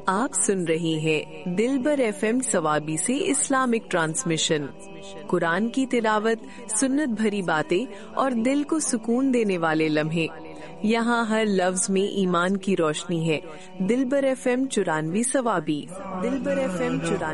आप सुन रहे हैं दिलबर FM सवाबी से इस्लामिक ट्रांसमिशन। कुरान की तिलावत, सुन्नत भरी बातें और दिल को सुकून देने वाले लम्हे। यहाँ हर लफ्ज में ईमान की रोशनी है। दिलबर FM 94 सवाबी। दिलबर FM 94